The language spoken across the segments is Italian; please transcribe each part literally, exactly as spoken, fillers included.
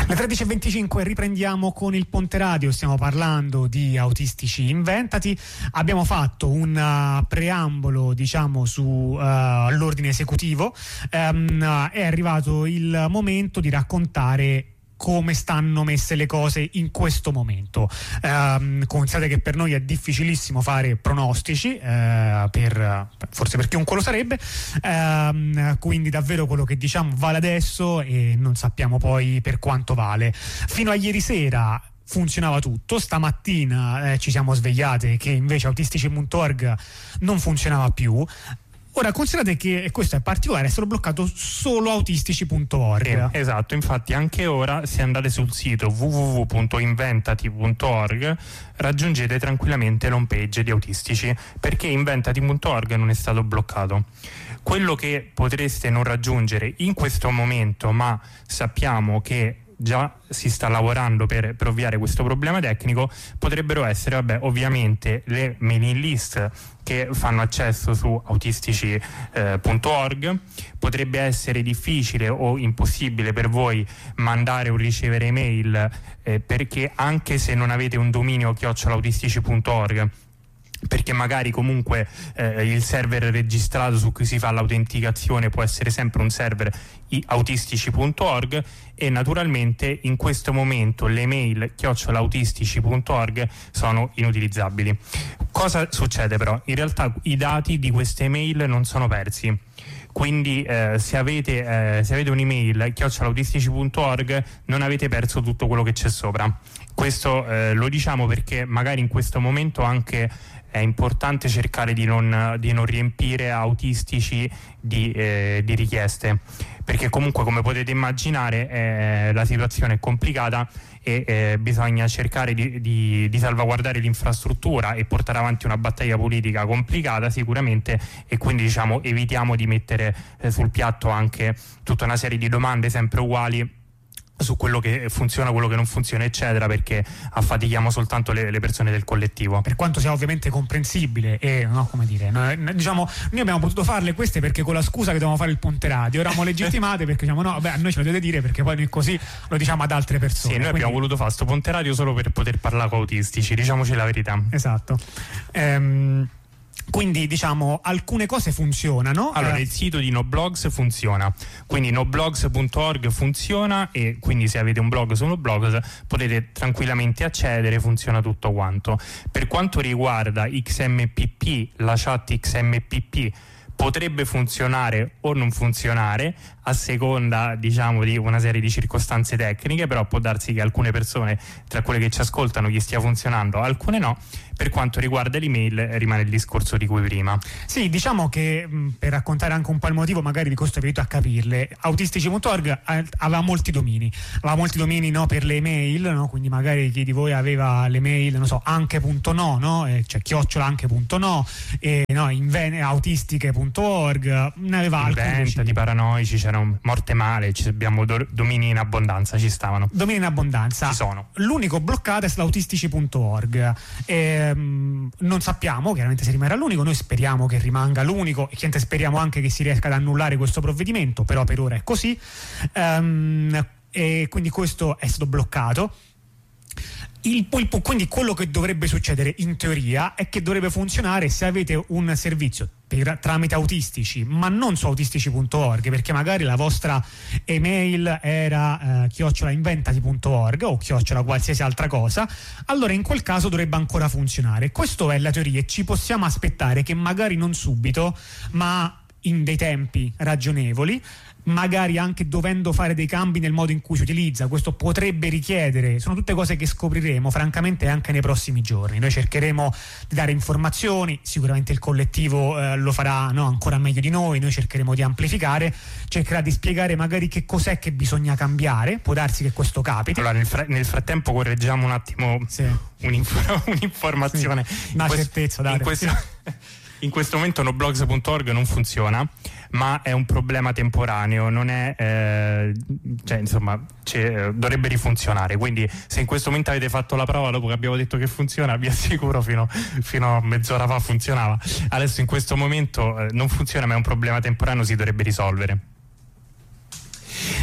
Le tredici e venticinque riprendiamo con il Ponte Radio, stiamo parlando di Autistici Inventati. Abbiamo fatto un uh, preambolo, diciamo, sull'ordine uh, esecutivo. Um, è arrivato il momento di raccontare come stanno messe le cose in questo momento. Um, considerate che per noi è difficilissimo fare pronostici, uh, per, forse per chiunque lo sarebbe, um, quindi davvero quello che diciamo vale adesso e non sappiamo poi per quanto vale. Fino a ieri sera funzionava tutto, stamattina eh, ci siamo svegliate che invece autistici punto org non funzionava più. Ora considerate che, e questo è particolare, è stato bloccato solo autistici punto org. Eh, esatto, infatti anche ora se andate sul sito w w w punto inventati punto org raggiungete tranquillamente l'home page di Autistici, perché inventati punto org non è stato bloccato. Quello che potreste non raggiungere in questo momento, ma sappiamo che già si sta lavorando per, per ovviare questo problema tecnico, potrebbero essere, vabbè, ovviamente le mailing list che fanno accesso su autistici punto org. Eh, potrebbe essere difficile o impossibile per voi mandare o ricevere email, eh, perché anche se non avete un dominio chiocciola autistici punto org, perché magari comunque eh, il server registrato su cui si fa l'autenticazione può essere sempre un server autistici punto org, e naturalmente in questo momento le mail chiocciola autistici punto org sono inutilizzabili. Cosa succede però? In realtà i dati di queste mail non sono persi. Quindi eh, se avete, eh, se avete un'email chiocciola autistici punto org non avete perso tutto quello che c'è sopra. Questo eh, lo diciamo perché magari in questo momento anche è importante cercare di non, di non riempire autistici di, eh, di richieste, perché comunque, come potete immaginare, eh, la situazione è complicata e eh, bisogna cercare di, di, di salvaguardare l'infrastruttura e portare avanti una battaglia politica complicata sicuramente, e quindi diciamo evitiamo di mettere eh, sul piatto anche tutta una serie di domande sempre uguali su quello che funziona, quello che non funziona, eccetera, perché affatichiamo soltanto le, le persone del collettivo. Per quanto sia ovviamente comprensibile e, no, come dire, noi, diciamo, noi abbiamo potuto farle queste perché con la scusa che dovevamo fare il Ponte Radio eravamo legittimate, perché diciamo no, beh, a noi ce lo dovete dire perché poi noi così lo diciamo ad altre persone. Sì, noi quindi... abbiamo voluto fare sto Ponte Radio solo per poter parlare con autistici, diciamoci la verità. Esatto. Ehm... Quindi diciamo alcune cose funzionano. Allora eh. il sito di Noblogs funziona, quindi noblogs punto org funziona, e quindi se avete un blog su Noblogs potete tranquillamente accedere, funziona tutto quanto. Per quanto riguarda X M P P, la chat X M P P potrebbe funzionare o non funzionare a seconda, diciamo, di una serie di circostanze tecniche, però può darsi che alcune persone, tra quelle che ci ascoltano, gli stia funzionando, alcune no. Per quanto riguarda l'email rimane il discorso di cui prima. Sì, diciamo che mh, per raccontare anche un po' il motivo, magari di questo aiuto a capirle, autistici punto org aveva molti domini, aveva molti domini, no, per le email, no? Quindi magari chi di voi aveva le mail, non so, anche punto no, no? E cioè chiocciola anche punto no, e no, inven- autistiche punto org, ne aveva alcuni. Di paranoici, c'erano morte male, ci abbiamo do- domini in abbondanza, ci stavano. Domini in abbondanza. Ci sono. L'unico bloccato è autistici punto org. E, non sappiamo chiaramente se rimarrà l'unico, noi speriamo che rimanga l'unico e chiaramente speriamo anche che si riesca ad annullare questo provvedimento, però per ora è così, um, e quindi questo è stato bloccato. Il, il, quindi quello che dovrebbe succedere in teoria è che dovrebbe funzionare se avete un servizio per, tramite autistici, ma non su autistici punto org, perché magari la vostra email era eh, chiocciola inventati punto org o chiocciola qualsiasi altra cosa, allora in quel caso dovrebbe ancora funzionare. Questa è la teoria e ci possiamo aspettare che magari non subito, ma in dei tempi ragionevoli, magari anche dovendo fare dei cambi nel modo in cui si utilizza, questo potrebbe richiedere, sono tutte cose che scopriremo francamente anche nei prossimi giorni. Noi cercheremo di dare informazioni, sicuramente il collettivo eh, lo farà, no, ancora meglio di noi, noi cercheremo di amplificare, cercherà di spiegare magari che cos'è che bisogna cambiare, può darsi che questo capiti. Allora nel, fra- nel frattempo correggiamo un attimo, sì, un'inf- un'informazione, sì, una questo, certezza dare. In questo, in questo momento noblogs punto org non funziona, ma è un problema temporaneo, non è eh, cioè insomma dovrebbe rifunzionare, quindi se in questo momento avete fatto la prova dopo che abbiamo detto che funziona, vi assicuro fino, fino a mezz'ora fa funzionava, adesso in questo momento eh, non funziona, ma è un problema temporaneo, si dovrebbe risolvere.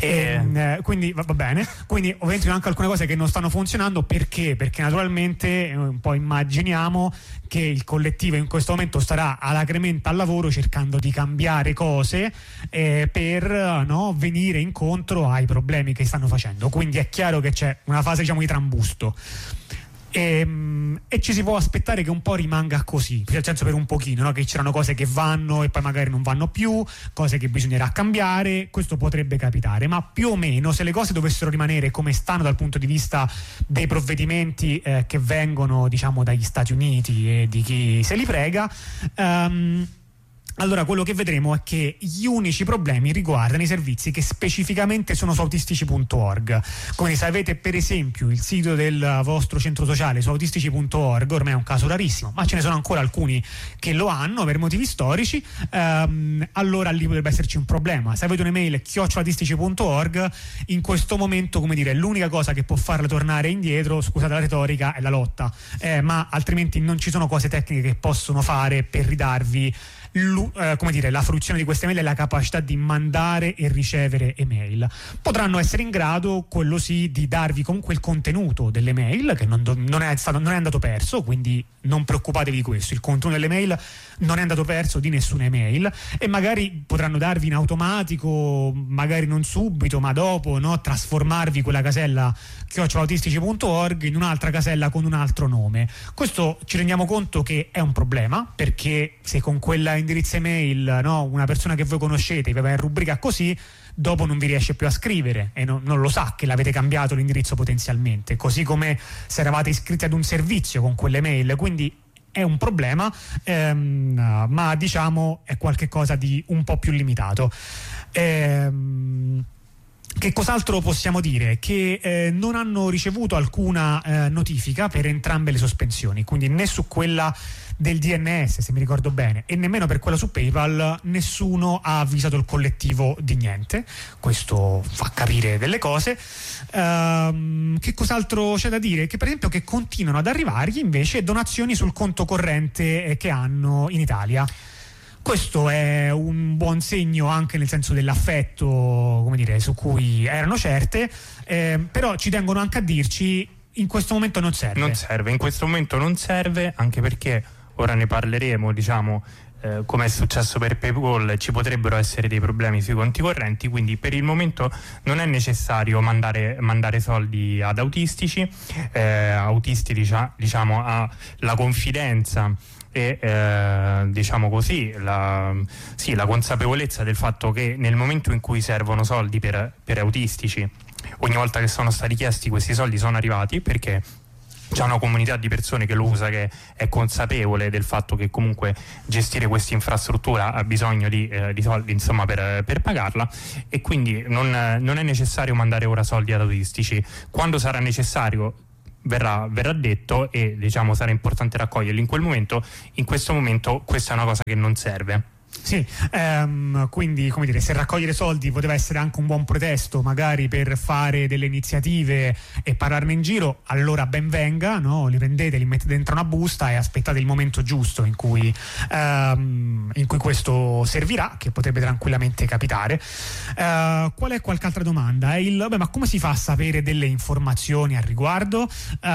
E, eh, quindi va, va bene, quindi ovviamente anche alcune cose che non stanno funzionando. Perché? Perché naturalmente eh, un po' immaginiamo che il collettivo in questo momento starà alacremente al lavoro cercando di cambiare cose eh, per no, venire incontro ai problemi che stanno facendo. Quindi è chiaro che c'è una fase, diciamo, di trambusto. E, e ci si può aspettare che un po' rimanga così, nel senso per un pochino, no? Che c'erano cose che vanno e poi magari non vanno più, cose che bisognerà cambiare, questo potrebbe capitare, ma più o meno se le cose dovessero rimanere come stanno dal punto di vista dei provvedimenti eh, che vengono, diciamo, dagli Stati Uniti e di chi se li prega, um, allora quello che vedremo è che gli unici problemi riguardano i servizi che specificamente sono su autistici punto org. Quindi se avete per esempio il sito del vostro centro sociale su autistici punto org, ormai è un caso rarissimo, ma ce ne sono ancora alcuni che lo hanno per motivi storici, ehm, allora lì potrebbe esserci un problema. Se avete un'email chiocciola autistici punto org, in questo momento, come dire, l'unica cosa che può farla tornare indietro, scusate la retorica, è la lotta, eh, ma altrimenti non ci sono cose tecniche che possono fare per ridarvi Uh, come dire, la fruizione di queste mail e la capacità di mandare e ricevere email. Potranno essere in grado, quello sì, di darvi comunque il contenuto delle mail, che non, do, non, è stato, non è andato perso, quindi non preoccupatevi di questo, il contenuto delle mail non è andato perso di nessuna email, e magari potranno darvi in automatico, magari non subito ma dopo, no, trasformarvi quella casella chiocciola autistici punto org in un'altra casella con un altro nome. Questo ci rendiamo conto che è un problema, perché se con quella indirizzo email, no, una persona che voi conoscete vi va in rubrica così, dopo non vi riesce più a scrivere e non, non lo sa che l'avete cambiato l'indirizzo potenzialmente, così come se eravate iscritti ad un servizio con quelle mail. Quindi è un problema, ehm, ma diciamo è qualcosa di un po' più limitato. Ehm, Che cos'altro possiamo dire? Che eh, non hanno ricevuto alcuna eh, notifica per entrambe le sospensioni, quindi né su quella del D N S, se mi ricordo bene, e nemmeno per quella su PayPal nessuno ha avvisato il collettivo di niente. Questo fa capire delle cose. Ehm, che cos'altro c'è da dire? Che per esempio che continuano ad arrivargli invece donazioni sul conto corrente eh, che hanno in Italia. Questo è un buon segno anche nel senso dell'affetto, come dire, su cui erano certe, eh, però ci tengono anche a dirci in questo momento non serve. Non serve, in questo momento non serve, anche perché ora ne parleremo, diciamo, eh, come è successo per PayPal, ci potrebbero essere dei problemi sui conti correnti, quindi per il momento non è necessario mandare, mandare soldi ad autistici, eh, autisti dicia, diciamo ha la confidenza e eh, diciamo così la, sì, la consapevolezza del fatto che nel momento in cui servono soldi per, per autistici, ogni volta che sono stati chiesti questi soldi sono arrivati, perché c'è una comunità di persone che lo usa, che è consapevole del fatto che comunque gestire questa infrastruttura ha bisogno di, eh, di soldi, insomma, per, per pagarla, e quindi non, non è necessario mandare ora soldi ad autistici. Quando sarà necessario Verrà, verrà detto, e diciamo sarà importante raccoglierli in quel momento. In questo momento questa è una cosa che non serve. Sì, ehm, quindi come dire, se raccogliere soldi poteva essere anche un buon pretesto magari per fare delle iniziative e parlarne in giro, allora ben venga, no? Li prendete, li mettete dentro una busta e aspettate il momento giusto in cui, ehm, in cui questo servirà, che potrebbe tranquillamente capitare. Eh, qual è qualche altra domanda? È il, beh, ma come si fa a sapere delle informazioni al riguardo?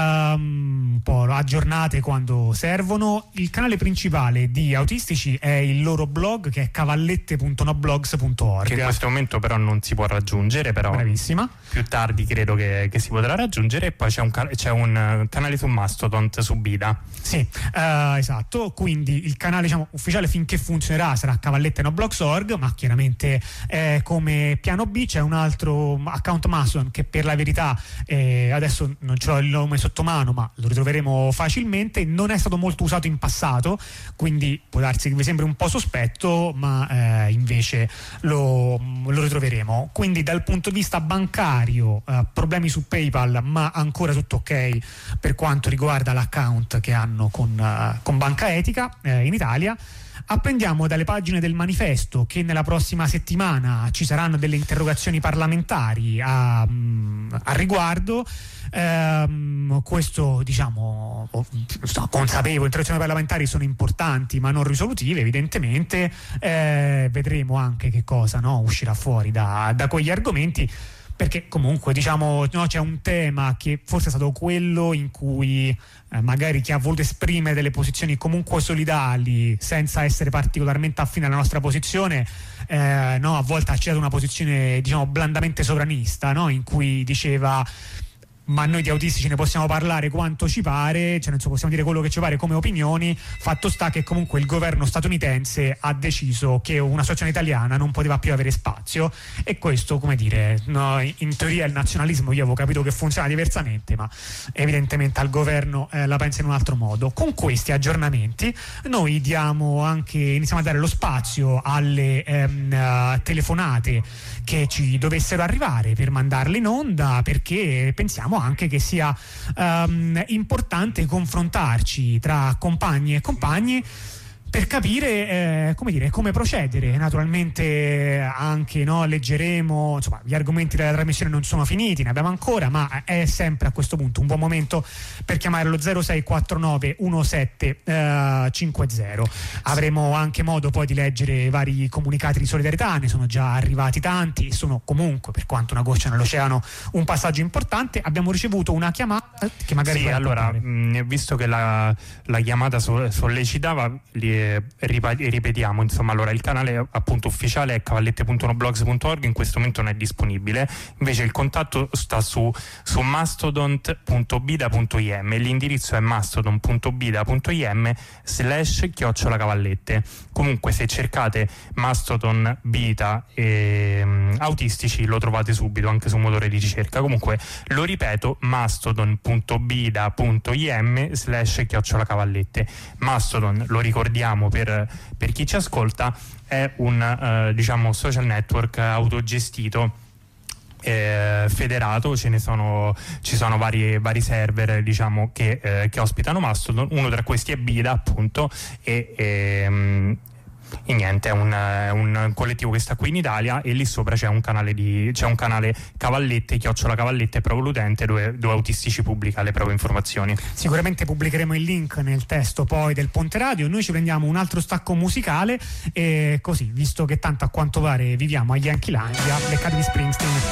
Ehm, un po' aggiornate quando servono. Il canale principale di Autistici è il loro blog, che è cavallette punto noblogs punto org, che in questo momento però non si può raggiungere, però bravissima, più tardi credo che, che si potrà raggiungere. E poi c'è un, c'è un canale su Mastodon, su Bida. Sì, uh, esatto, quindi il canale, diciamo, ufficiale finché funzionerà sarà cavallette noblogs punto org, ma chiaramente eh, come piano B c'è un altro account Mastodon che per la verità eh, adesso non ce l'ho il nome sotto mano, ma lo ritroveremo facilmente. Non è stato molto usato in passato, quindi può darsi che vi sembri un po' sospetto, ma eh, invece lo, lo ritroveremo. Quindi dal punto di vista bancario eh, problemi su PayPal, ma ancora tutto ok per quanto riguarda l'account che hanno con, uh, con Banca Etica eh, in Italia. Apprendiamo dalle pagine del manifesto che nella prossima settimana ci saranno delle interrogazioni parlamentari a, a riguardo. Ehm, questo, diciamo, sono consapevole, interrogazioni parlamentari sono importanti ma non risolutive, evidentemente. Eh, vedremo anche che cosa, no, uscirà fuori da, da quegli argomenti, perché comunque, diciamo, no, c'è un tema che forse è stato quello in cui eh, magari chi ha voluto esprimere delle posizioni comunque solidali senza essere particolarmente affine alla nostra posizione, eh, no, a volte ha citato una posizione, diciamo, blandamente sovranista, no, in cui diceva: ma noi di autistici ne possiamo parlare quanto ci pare, cioè nel senso, possiamo dire quello che ci pare come opinioni, fatto sta che comunque il governo statunitense ha deciso che una situazione italiana non poteva più avere spazio, e questo, come dire, no, in teoria il nazionalismo io avevo capito che funziona diversamente, ma evidentemente al governo eh, la pensa in un altro modo. Con questi aggiornamenti noi diamo anche, iniziamo a dare lo spazio alle ehm, uh, telefonate che ci dovessero arrivare per mandarle in onda, perché pensiamo anche che sia um, importante confrontarci tra compagni e compagni per capire eh, come dire, come procedere. Naturalmente anche, no, leggeremo, insomma, gli argomenti della trasmissione non sono finiti, ne abbiamo ancora, ma è sempre a questo punto un buon momento per chiamare lo zero sei quattro nove uno sette cinque zero. Avremo anche modo poi di leggere vari comunicati di solidarietà, ne sono già arrivati tanti, sono comunque, per quanto una goccia nell'oceano, un passaggio importante. Abbiamo ricevuto una chiamata che magari... Sì, allora, mh, visto che la, la chiamata so- sollecitava, li ripetiamo, insomma, allora il canale appunto ufficiale è cavallette punto noblogs punto org, in questo momento non è disponibile, invece il contatto sta su, su mastodon punto bida punto im, l'indirizzo è mastodon punto bida punto im slash chiocciola cavallette. Comunque se cercate Mastodon Bida e um, autistici lo trovate subito anche su un motore di ricerca. Comunque lo ripeto, mastodon punto bida punto im slash chiocciola cavallette. Mastodon, lo ricordiamo per, per chi ci ascolta, è un uh, diciamo social network autogestito, eh, federato. Ce ne sono, ci sono vari, vari server, diciamo, che, eh, che ospitano Mastodon. Uno tra questi è Bida, appunto, e, e um, e niente, è un, un collettivo che sta qui in Italia, e lì sopra c'è un canale di c'è un canale Cavallette, chiocciola Cavallette proprio l'utente, dove, dove Autistici pubblica le proprie informazioni. Sicuramente pubblicheremo il link nel testo poi del Ponte Radio. Noi ci prendiamo un altro stacco musicale, e così, visto che tanto a quanto pare viviamo a Yankeelandia, beccatevi Springsteen.